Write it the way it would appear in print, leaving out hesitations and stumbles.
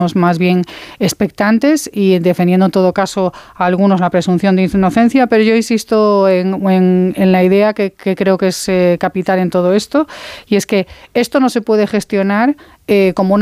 más bien expectantes y defendiendo en todo caso a algunos la presunción de inocencia, pero yo insisto en la idea que creo que es capital en todo esto, y es que esto no se puede gestionar como una